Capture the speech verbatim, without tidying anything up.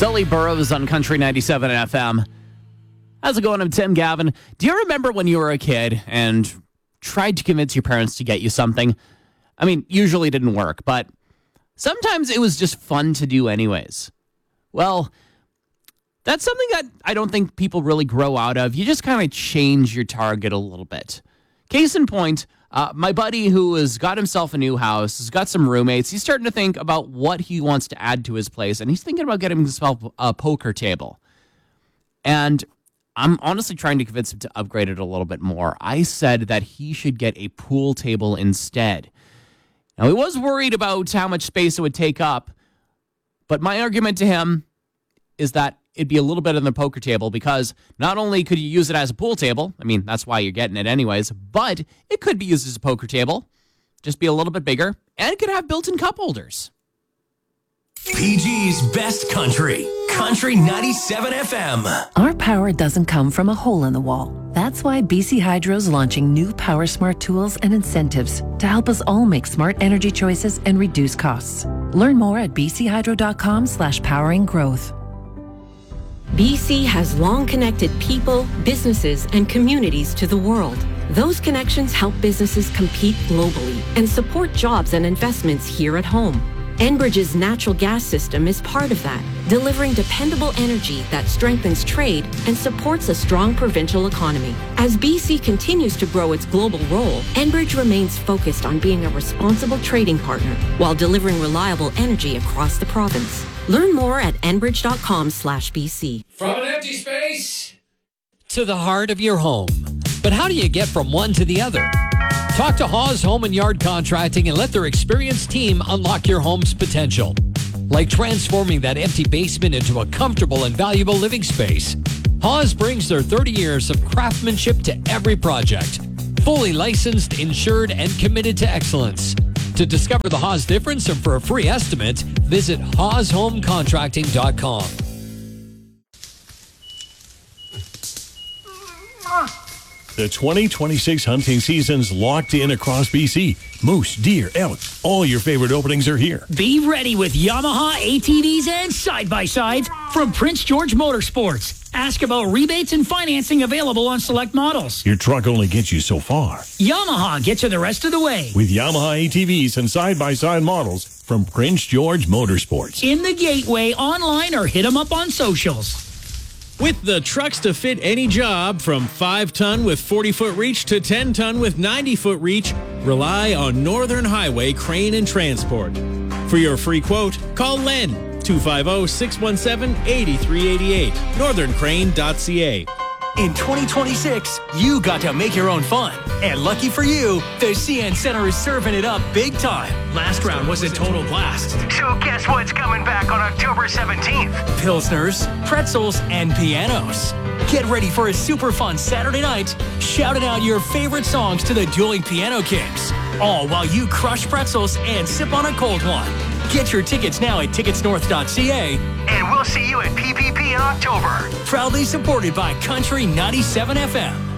Sully Burrows on Country ninety-seven F M. How's it going? I'm Tim Gavin. Do you remember when you were a kid and tried to convince your parents to get you something? I mean, usually it didn't work, but sometimes it was just fun to do anyways. Well, that's something that I don't think people really grow out of. You just kind of change your target a little bit. Case in point, uh, my buddy who has got himself a new house, has got some roommates. He's starting to think about what he wants to add to his place, and he's thinking about getting himself a poker table. And I'm honestly trying to convince him to upgrade it a little bit more. I said that he should get a pool table instead. Now, he was worried about how much space it would take up, but my argument to him is that it'd be a little better than a poker table because not only could you use it as a pool table, I mean, that's why you're getting it anyways, but it could be used as a poker table, just be a little bit bigger, and it could have built-in cup holders. P G's Best Country, Country ninety-seven F M. Our power doesn't come from a hole in the wall. That's why B C Hydro's launching new Power Smart tools and incentives to help us all make smart energy choices and reduce costs. Learn more at bchydro.com slash powering growth. B C has long connected people, businesses, and communities to the world. Those connections help businesses compete globally and support jobs and investments here at home. Enbridge's natural gas system is part of that, delivering dependable energy that strengthens trade and supports a strong provincial economy. As B C continues to grow its global role, Enbridge remains focused on being a responsible trading partner while delivering reliable energy across the province. Learn more at enbridge.com slash BC. From an empty space to the heart of your home. But how do you get from one to the other? Talk to Hawes Home and Yard Contracting and let their experienced team unlock your home's potential. Like transforming that empty basement into a comfortable and valuable living space. Hawes brings their thirty years of craftsmanship to every project. Fully licensed, insured, and committed to excellence. To discover the Hawes difference and for a free estimate, visit haws home contracting dot com. The twenty twenty-six hunting season's locked in across B C. Moose, deer, elk, all your favorite openings are here. Be ready with Yamaha A T Vs and side-by-sides from Prince George Motorsports. Ask about rebates and financing available on select models. Your truck only gets you so far. Yamaha gets you the rest of the way. With Yamaha A T Vs and side-by-side models from Prince George Motorsports. In the Gateway, online, or hit them up on socials. With the trucks to fit any job, from five ton with forty foot reach to ten ton with ninety foot reach, rely on Northern Highway Crane and Transport. For your free quote, call Len, two five zero, six one seven, eight three eight eight, northern crane dot c a. In twenty twenty-six, you got to make your own fun. And lucky for you, the C N Center is serving it up big time. Last round was a total blast. So guess what's coming back on October seventeenth? Pilsners, pretzels, and pianos. Get ready for a super fun Saturday night, shouting out your favorite songs to the dueling Piano Kings. All while you crush pretzels and sip on a cold one. Get your tickets now at tickets north dot c a. And we'll see you at P P P in October. Proudly supported by Country ninety-seven F M.